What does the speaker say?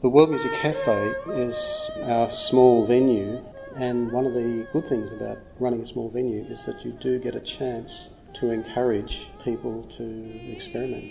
The World Music Cafe is our small venue, and one of the good things about running a small venue is that you do get a chance to encourage people to experiment.